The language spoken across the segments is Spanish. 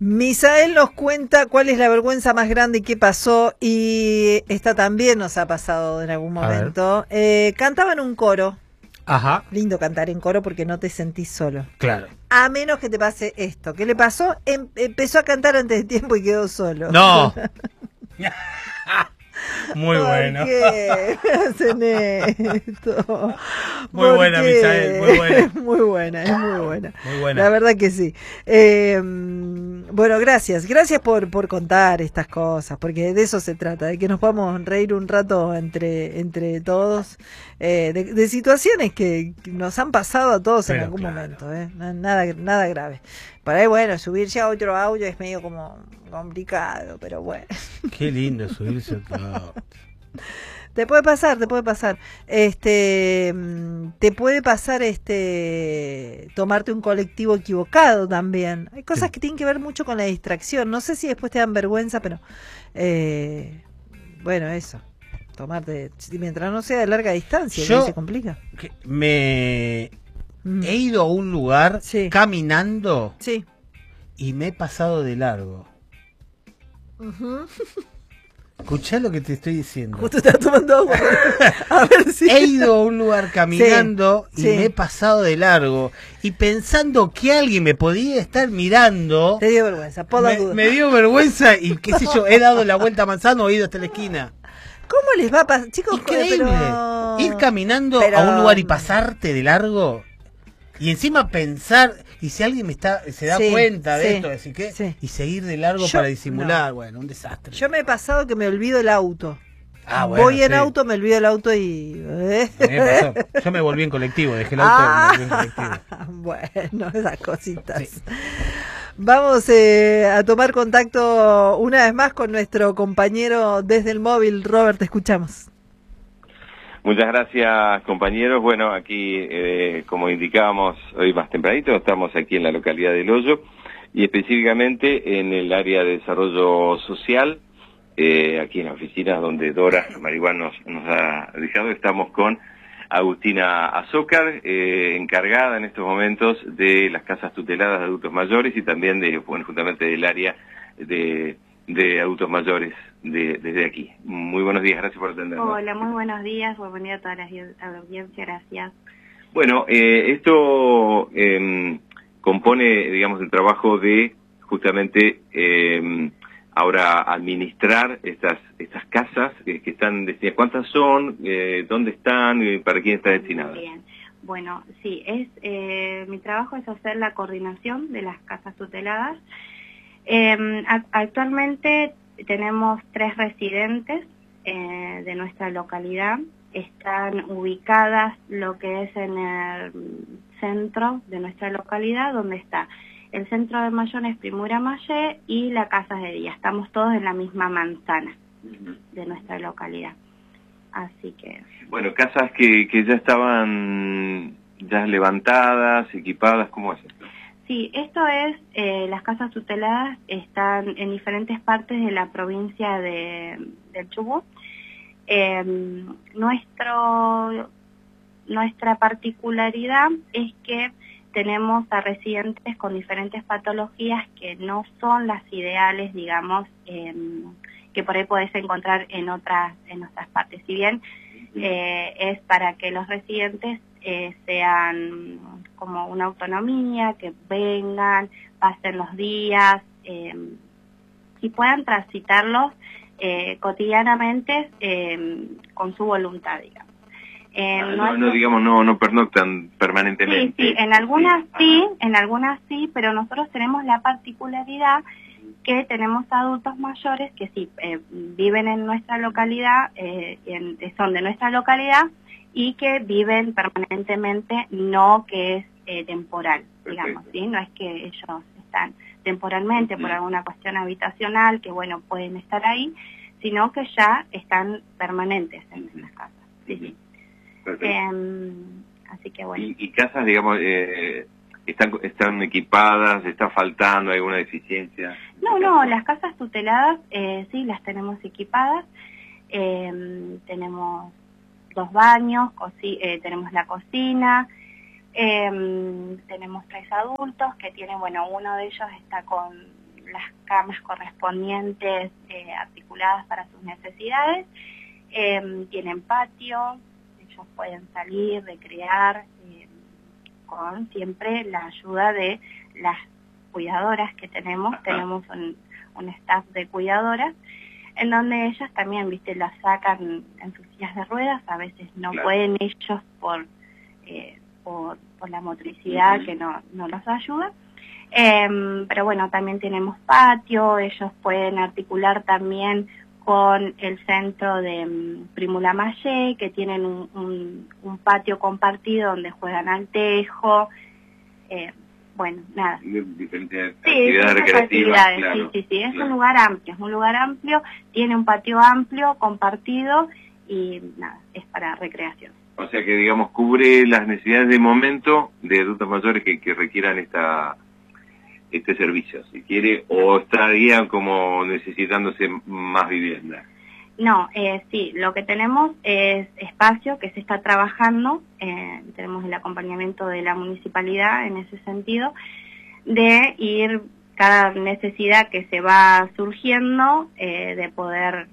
Misael nos cuenta cuál es la vergüenza más grande y qué pasó, y esta también nos ha pasado en algún momento. Cantaba en un coro. Ajá. Lindo cantar en coro porque no te sentís solo. Claro. A menos que te pase esto. ¿Qué le pasó? Empezó a cantar antes de tiempo y quedó solo. No. Muy ¿Por bueno. qué me hacen esto? Muy buena, Misael, muy buena. Muy buena, es muy buena. Muy buena. La verdad que sí. Bueno, gracias por contar estas cosas, porque de eso se trata, de que nos podamos reír un rato entre todos, de situaciones que nos han pasado a todos. Pero en algún momento, nada grave. Por ahí, bueno, subirse a otro audio es medio como complicado, pero bueno. Qué lindo subirse a otro audio. Te puede pasar. Te puede pasar tomarte un colectivo equivocado también. Hay cosas que tienen que ver mucho con la distracción. No sé si después te dan vergüenza, pero bueno, eso. Tomarte, mientras no sea de larga distancia, Yo se complica. He ido a un lugar caminando y me he pasado de largo. Escuchá lo que te estoy diciendo. Justo estás tomando agua. A ver si... He ido a un lugar caminando y me he pasado de largo. Y pensando que alguien me podía estar mirando. Te dio vergüenza, por la duda. Me dio vergüenza y qué sé yo, he dado la vuelta a manzana o he ido hasta la esquina. ¿Cómo les va a pasar? Chicos, increíble. Ir caminando a un lugar y pasarte de largo. Y encima pensar, y si alguien se da cuenta de esto, así que, y seguir de largo para disimular, bueno, un desastre. Yo me he pasado que me olvido el auto. Bueno, voy en auto, me olvido el auto y... A mí me pasó. Yo me volví en colectivo, dejé el auto y me volví en colectivo. Bueno, esas cositas. Vamos a tomar contacto una vez más con nuestro compañero desde el móvil. Robert, te escuchamos. Muchas gracias, compañeros. Bueno, aquí, como indicábamos hoy más tempranito, estamos aquí en la localidad del Hoyo y específicamente en el área de desarrollo social, aquí en la oficina donde Dora Marihuán nos ha dejado. Estamos con Agustina Azócar, encargada en estos momentos de las casas tuteladas de adultos mayores y también justamente del área de adultos mayores desde aquí. Muy buenos días, gracias por atendernos. Hola, muy buenos días, bienvenido a toda la audiencia, gracias. Bueno, esto compone, digamos, el trabajo de justamente ahora administrar estas casas que están destinadas. ¿Cuántas son? ¿Dónde están? ¿Para quién están destinadas? Bien, bueno, sí, mi trabajo es hacer la coordinación de las casas tuteladas. Actualmente tenemos 3 residentes de nuestra localidad. Están ubicadas lo que es en el centro de nuestra localidad, donde está el centro de Mayones, Primura Mayé y la Casa de Día. Estamos todos en la misma manzana de nuestra localidad. Así que... Bueno, casas que ya estaban ya levantadas, equipadas, ¿cómo es esto? Sí, esto es, las casas tuteladas están en diferentes partes de la provincia del Chubut. Nuestra particularidad es que tenemos a residentes con diferentes patologías que no son las ideales, digamos, que por ahí podés encontrar en otras partes. Si bien es para que los residentes sean como una autonomía, que vengan, pasen los días y puedan transitarlos cotidianamente con su voluntad, digamos. No pernoctan permanentemente. Sí, en algunas sí, pero nosotros tenemos la particularidad que tenemos adultos mayores que sí viven en nuestra localidad, son de nuestra localidad y que viven permanentemente, no que es temporal, digamos, ¿sí? No es que ellos están temporalmente por alguna cuestión habitacional, que bueno, pueden estar ahí, sino que ya están permanentes en las casas. Sí. Así que bueno. ¿Y casas, digamos, están equipadas, está faltando alguna deficiencia? No, las casas tuteladas sí las tenemos equipadas. Tenemos 2 baños, tenemos la cocina, tenemos 3 adultos que tienen, bueno, uno de ellos está con las camas correspondientes articuladas para sus necesidades. Tienen patio, ellos pueden salir, recrear, con siempre la ayuda de las cuidadoras que tenemos un staff de cuidadoras, en donde ellas también, viste, las sacan en sus sillas de ruedas, a veces no pueden ellos por la motricidad que no los ayuda, pero bueno, también tenemos patio, ellos pueden articular también con el centro de Primula Mayé, que tienen un patio compartido donde juegan al tejo, bueno, nada. Diferentes actividades recreativas. Claro. Sí, es un lugar amplio, tiene un patio amplio, compartido, y nada, es para recreación. O sea que, digamos, cubre las necesidades de momento de adultos mayores que requieran este servicio, si quiere, o estarían como necesitándose más vivienda. No, sí, lo que tenemos es espacio que se está trabajando, tenemos el acompañamiento de la municipalidad en ese sentido, de ir cada necesidad que se va surgiendo, de poder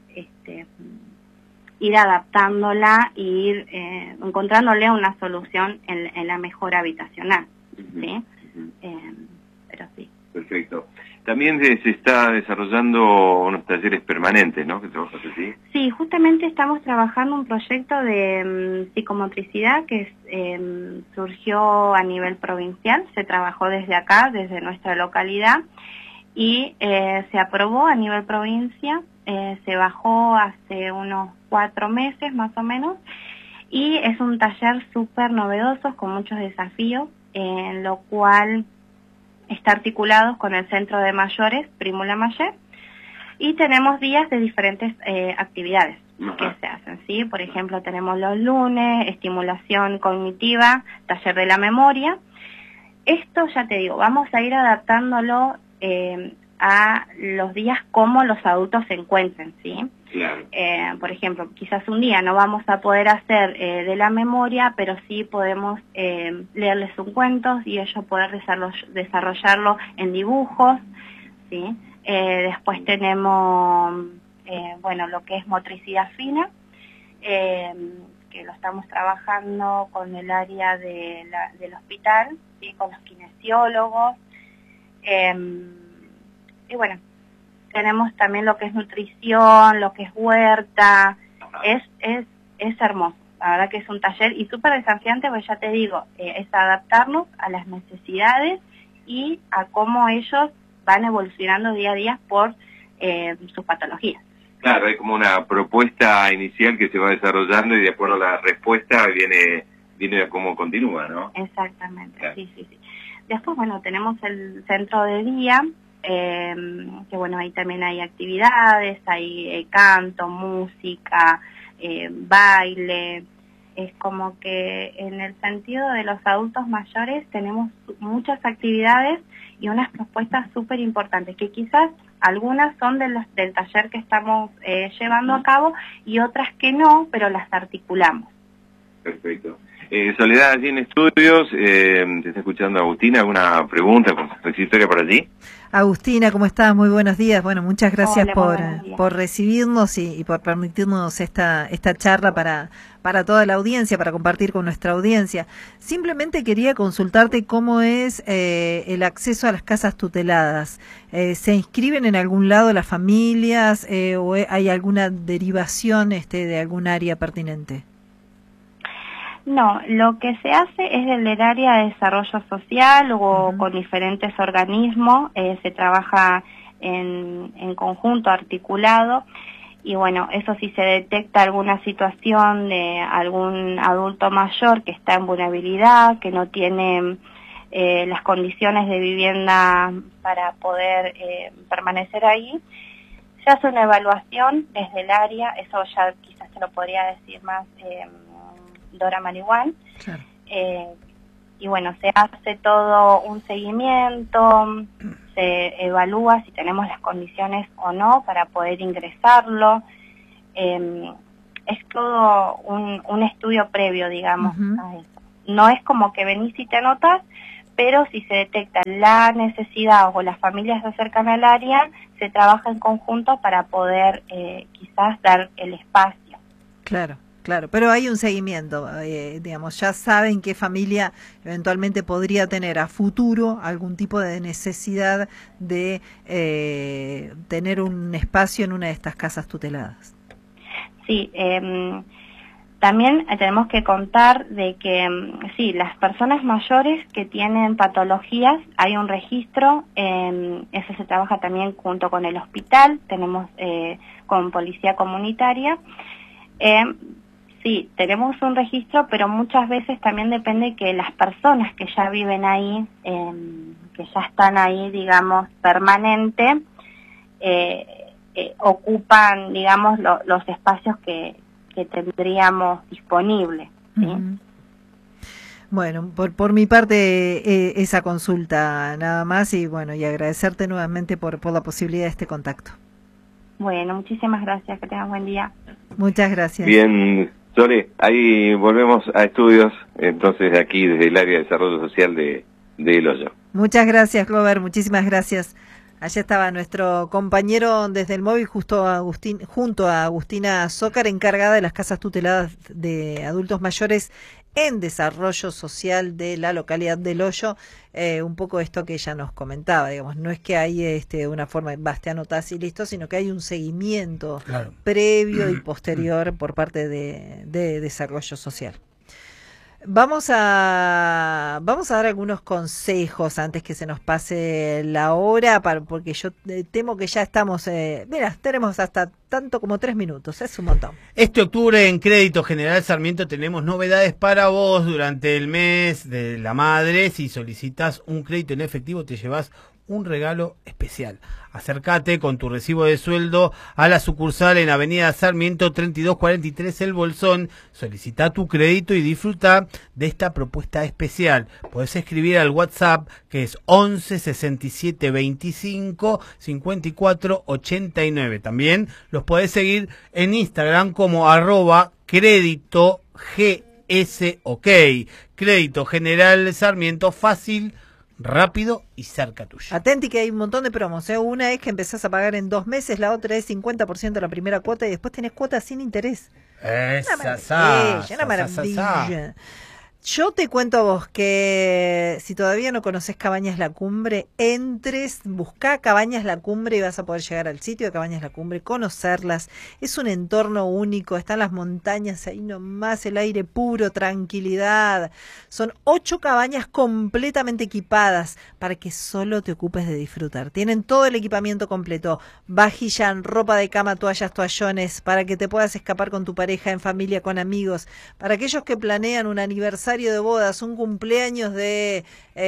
ir adaptándola e ir encontrándole una solución en la mejora habitacional, ¿sí? Pero sí. Perfecto. También se está desarrollando unos talleres permanentes, ¿no? ¿Que trabajas así? Sí, justamente estamos trabajando un proyecto de psicomotricidad que surgió a nivel provincial, se trabajó desde acá, desde nuestra localidad, y se aprobó a nivel provincia, se bajó hace unos 4 meses más o menos, y es un taller súper novedoso con muchos desafíos, en lo cual está articulado con el Centro de Mayores, Primula Mayé, y tenemos días de diferentes actividades que se hacen, ¿sí? Por ejemplo, tenemos los lunes, estimulación cognitiva, taller de la memoria. Esto, ya te digo, vamos a ir adaptándolo a los días como los adultos se encuentren, ¿sí? Claro. Por ejemplo, quizás un día no vamos a poder hacer de la memoria, pero sí podemos leerles un cuento y ellos poder desarrollarlo en dibujos, ¿sí? Después tenemos, bueno, lo que es motricidad fina, que lo estamos trabajando con el área del hospital, ¿sí? Con los kinesiólogos, y bueno, tenemos también lo que es nutrición, lo que es huerta, es hermoso, la verdad que es un taller y súper desafiante, porque ya te digo, es adaptarnos a las necesidades y a cómo ellos van evolucionando día a día por sus patologías. Claro, hay como una propuesta inicial que se va desarrollando y de acuerdo a la respuesta viene a cómo continúa, ¿no? Exactamente, claro. Sí. Después, bueno, tenemos el centro de día, que bueno, ahí también hay actividades, hay canto, música, baile. Es como que en el sentido de los adultos mayores tenemos muchas actividades y unas propuestas súper importantes, que quizás algunas son del taller que estamos llevando a cabo y otras que no, pero las articulamos. Perfecto. Soledad, allí en estudios, te está escuchando Agustina, ¿alguna pregunta, historia por allí? Agustina, ¿cómo estás? Muy buenos días. Bueno, muchas gracias por recibirnos y por permitirnos esta charla para toda la audiencia, para compartir con nuestra audiencia. Simplemente quería consultarte cómo es el acceso a las casas tuteladas. ¿Se inscriben en algún lado las familias o hay alguna derivación de algún área pertinente? No, lo que se hace es desde el área de desarrollo social o con diferentes organismos, se trabaja en conjunto, articulado, y bueno, eso si se detecta alguna situación de algún adulto mayor que está en vulnerabilidad, que no tiene las condiciones de vivienda para poder permanecer ahí, se hace una evaluación desde el área, eso ya quizás te lo podría decir más Dora Marihuán, claro. Y bueno, se hace todo un seguimiento, se evalúa si tenemos las condiciones o no para poder ingresarlo, es todo un estudio previo, digamos, a eso. No es como que venís y te anotas, pero si se detecta la necesidad o las familias se acercan al área, se trabaja en conjunto para poder quizás dar el espacio. Claro. Claro, pero hay un seguimiento, digamos, ya saben qué familia eventualmente podría tener a futuro algún tipo de necesidad de tener un espacio en una de estas casas tuteladas. Sí, también tenemos que contar de que, sí, las personas mayores que tienen patologías, hay un registro, eso se trabaja también junto con el hospital, tenemos con policía comunitaria. Sí, tenemos un registro, pero muchas veces también depende que las personas que ya viven ahí, que ya están ahí, digamos, permanente, ocupan, digamos, los espacios que tendríamos disponibles, ¿sí? Uh-huh. Bueno, por mi parte esa consulta nada más y bueno, y agradecerte nuevamente por la posibilidad de este contacto. Bueno, muchísimas gracias, que tengas buen día. Muchas gracias. Bien, Sole, ahí volvemos a estudios, entonces aquí desde el área de desarrollo social de El Hoyo. Muchas gracias, Clover, muchísimas gracias. Allá estaba nuestro compañero desde el móvil junto a Agustina Zócar, encargada de las casas tuteladas de adultos mayores en desarrollo social de la localidad del Hoyo. Un poco esto que ella nos comentaba, digamos, no es que hay una forma, te anotás y listo, sino que hay un seguimiento previo y posterior por parte de desarrollo social. Vamos a dar algunos consejos antes que se nos pase la hora, porque yo temo que ya estamos, tenemos hasta tanto como 3 minutos, es un montón. Este octubre en Crédito General Sarmiento tenemos novedades para vos durante el mes de la madre. Si solicitas un crédito en efectivo te llevas un regalo especial. Acércate con tu recibo de sueldo a la sucursal en Avenida Sarmiento 3243 El Bolsón, solicita tu crédito y disfruta de esta propuesta especial. Podés escribir al WhatsApp que es 11 67 25 54 89. También los podés seguir en Instagram como @crédito GSOK. Crédito General Sarmiento, fácil, rápido y cerca tuyo. Atenti que hay un montón de promos, ¿eh? Una es que empezás a pagar en 2 meses, la otra es 50% la primera cuota y después tenés cuotas sin interés. Una maravilla. Yo te cuento a vos que si todavía no conoces Cabañas La Cumbre, buscá Cabañas La Cumbre y vas a poder llegar al sitio de Cabañas La Cumbre, conocerlas. Es un entorno único, están las montañas ahí nomás, el aire puro, tranquilidad. Son 8 cabañas completamente equipadas para que solo te ocupes de disfrutar. Tienen todo el equipamiento completo, vajillan, ropa de cama, toallas, toallones, para que te puedas escapar con tu pareja, en familia, con amigos. Para aquellos que planean un aniversario de bodas, un cumpleaños de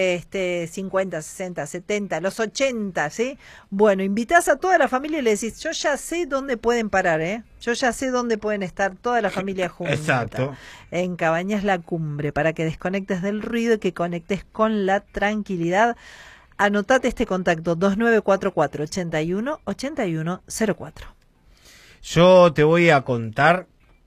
50, 60, 70, los 80, ¿sí? Bueno, invitás a toda la familia y le decís, yo ya sé dónde pueden parar, ¿eh? Yo ya sé dónde pueden estar toda la familia junta. Exacto. En Cabañas La Cumbre, para que desconectes del ruido y que conectes con la tranquilidad. Anotate este contacto, 2944 81 8104. Yo te voy a contar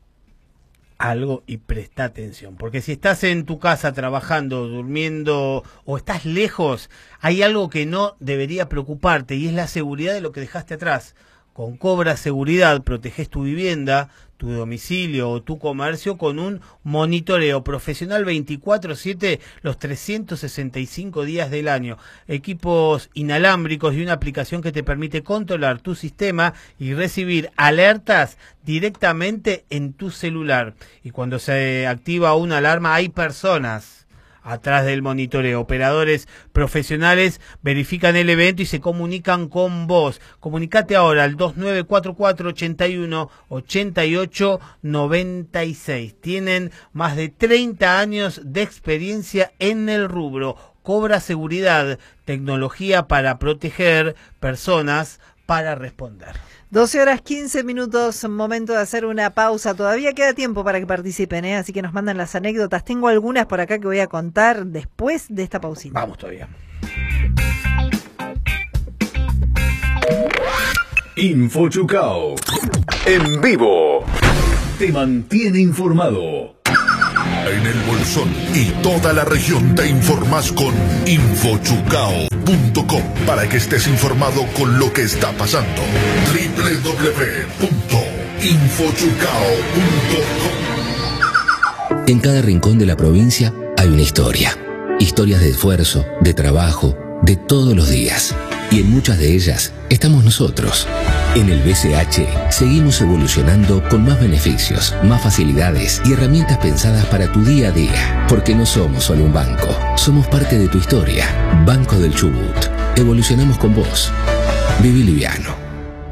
algo y presta atención, porque si estás en tu casa trabajando, durmiendo o estás lejos, hay algo que no debería preocuparte y es la seguridad de lo que dejaste atrás. Con Cobra Seguridad proteges tu vivienda, tu domicilio o tu comercio con un monitoreo profesional 24/7 los 365 días del año. Equipos inalámbricos y una aplicación que te permite controlar tu sistema y recibir alertas directamente en tu celular. Y cuando se activa una alarma hay personas atrás del monitoreo. Operadores profesionales verifican el evento y se comunican con vos. Comunicate ahora al 2944 81 88 96. Tienen más de 30 años de experiencia en el rubro. Cobra Seguridad, tecnología para proteger, personas para responder. 12:15, momento de hacer una pausa. Todavía queda tiempo para que participen, así que nos mandan las anécdotas. Tengo algunas por acá que voy a contar después de esta pausita. Vamos todavía. Info Chucao. En vivo. Te mantiene informado. En el Bolsón y toda la región te informás con infochucao.com para que estés informado con lo que está pasando. www.infochucao.com. En cada rincón de la provincia hay una historia. Historias de esfuerzo, de trabajo, de todos los días. Y en muchas de ellas estamos nosotros. En el BCH seguimos evolucionando con más beneficios, más facilidades y herramientas pensadas para tu día a día. Porque no somos solo un banco, somos parte de tu historia. Banco del Chubut. Evolucionamos con vos. Viví liviano.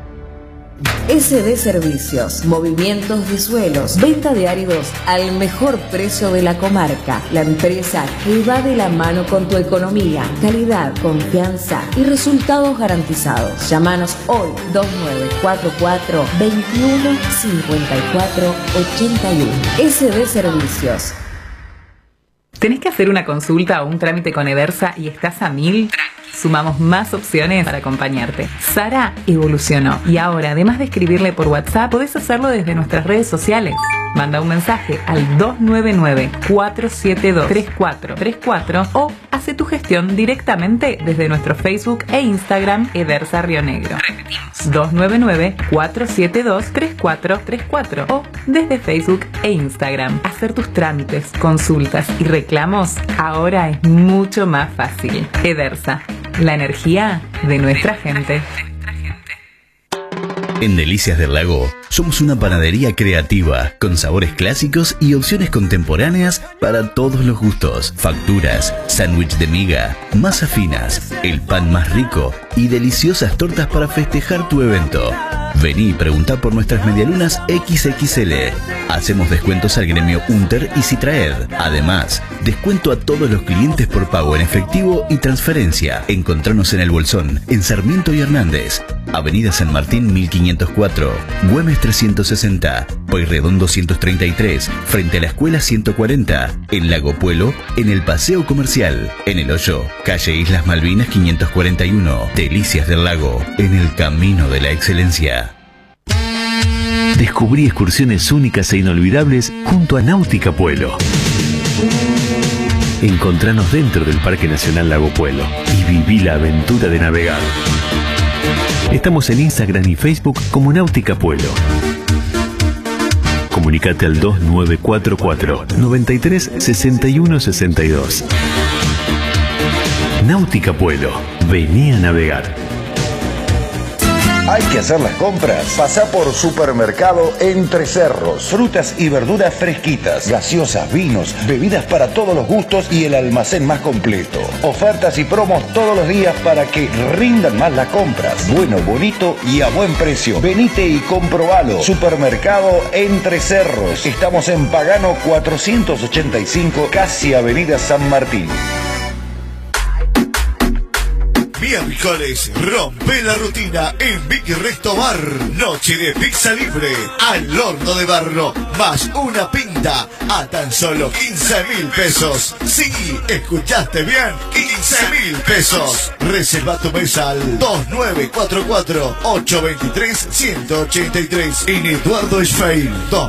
SD Servicios, movimientos de suelos, venta de áridos al mejor precio de la comarca. La empresa que va de la mano con tu economía, calidad, confianza y resultados garantizados. Llámanos hoy 2944 21 54 81. SD Servicios. ¿Tenés que hacer una consulta o un trámite con Edersa y estás a 1000? Sumamos más opciones para acompañarte. Sara evolucionó y ahora, además de escribirle por WhatsApp, podés hacerlo desde nuestras redes sociales. Manda un mensaje al 299-472-3434 o hace tu gestión directamente desde nuestro Facebook e Instagram Edersa Río Negro. Repetimos, 299-472-3434 o desde Facebook e Instagram. Hacer tus trámites, consultas y reclamos ahora es mucho más fácil. Edersa, la energía de nuestra gente. En Delicias del Lago somos una panadería creativa con sabores clásicos y opciones contemporáneas para todos los gustos. Facturas, sándwich de miga, masas finas, el pan más rico y deliciosas tortas para festejar tu evento. Vení y preguntá por nuestras medialunas XXL. Hacemos descuentos al gremio Unter y Citraed. Además, descuento a todos los clientes por pago en efectivo y transferencia. Encontranos en El Bolsón, en Sarmiento y Hernández, Avenida San Martín 1504, Güemes 360, Pueyrredón 233, frente a la Escuela 140, en Lago Puelo, en el Paseo Comercial, en El Hoyo, calle Islas Malvinas 541, Delicias del Lago, en el camino de la excelencia. Descubrí excursiones únicas e inolvidables junto a Náutica Puelo. Encontranos dentro del Parque Nacional Lago Puelo y viví la aventura de navegar. Estamos en Instagram y Facebook como Náutica Puelo. Comunicate al 2944 93 61 62. Náutica Puelo. Vení a navegar. Hay que hacer las compras. Pasá por Supermercado Entre Cerros. Frutas y verduras fresquitas, gaseosas, vinos, bebidas para todos los gustos y el almacén más completo. Ofertas y promos todos los días para que rindan más las compras. Bueno, bonito y a buen precio. Venite y comprobalo. Supermercado Entre Cerros. Estamos en Pagano 485, casi Avenida San Martín. Miércoles, rompe la rutina en Vicky Resto Bar. Noche de pizza libre al horno de barro, más una pinta a tan solo 15.000 pesos. Sí, escuchaste bien, 15.000 pesos. Reserva tu mesa al 2944-823-183 en Eduardo Schwein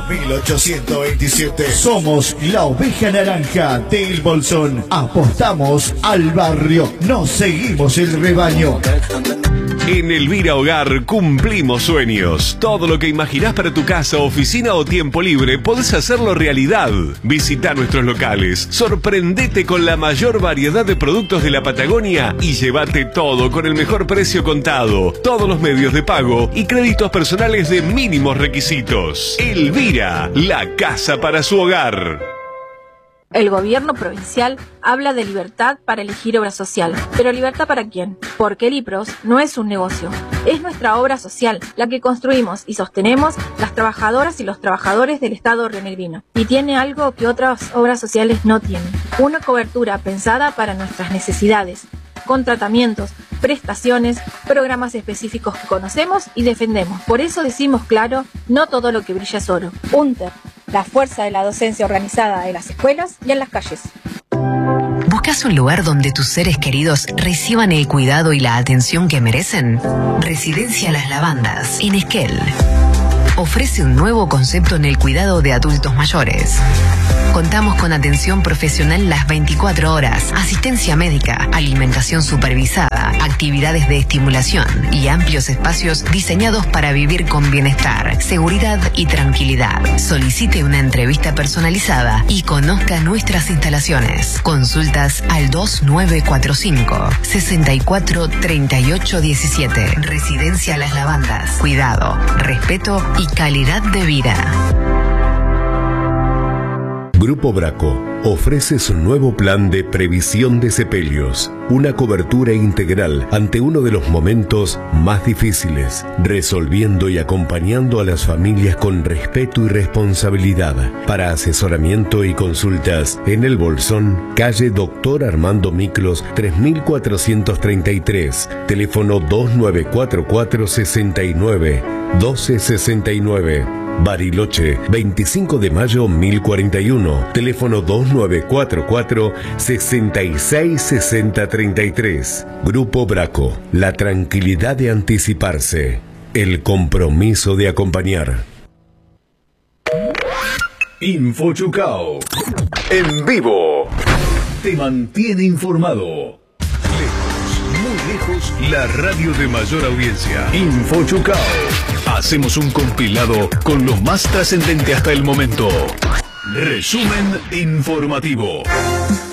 2827. Somos la oveja naranja del Bolsón. Apostamos al barrio, nos seguimos el rebaño. En Elvira Hogar cumplimos sueños. Todo lo que imaginás para tu casa, oficina o tiempo libre, podés hacerlo realidad. Visita nuestros locales, sorprendete con la mayor variedad de productos de la Patagonia y llévate todo con el mejor precio contado, todos los medios de pago y créditos personales de mínimos requisitos. Elvira, la casa para su hogar. El gobierno provincial habla de libertad para elegir obra social. ¿Pero libertad para quién? Porque el IPROS no es un negocio. Es nuestra obra social, la que construimos y sostenemos las trabajadoras y los trabajadores del Estado rionegrino. Y tiene algo que otras obras sociales no tienen. Una cobertura pensada para nuestras necesidades, con tratamientos, prestaciones, programas específicos que conocemos y defendemos. Por eso decimos claro, no todo lo que brilla es oro. UNTER, la fuerza de la docencia organizada en las escuelas y en las calles. ¿Buscas un lugar donde tus seres queridos reciban el cuidado y la atención que merecen? Residencia Las Lavandas, en Esquel. Ofrece un nuevo concepto en el cuidado de adultos mayores. Contamos con atención profesional las 24 horas, asistencia médica, alimentación supervisada, actividades de estimulación y amplios espacios diseñados para vivir con bienestar, seguridad y tranquilidad. Solicite una entrevista personalizada y conozca nuestras instalaciones. Consultas al 2945 64 38 17. Residencia Las Lavandas. Cuidado, respeto y calidad de vida. Grupo Braco ofrece su nuevo plan de previsión de sepelios, una cobertura integral ante uno de los momentos más difíciles, resolviendo y acompañando a las familias con respeto y responsabilidad. Para asesoramiento y consultas en El Bolsón, calle Dr. Armando Miklos 3433, teléfono 2944 69 1269. Bariloche, 25 de mayo 1041, teléfono 2944-666033. Grupo Braco, la tranquilidad de anticiparse, el compromiso de acompañar. Info Chucao, en vivo, te mantiene informado. Muy lejos, la radio de mayor audiencia. Info Chucao. Hacemos un compilado con lo más trascendente hasta el momento. Resumen informativo.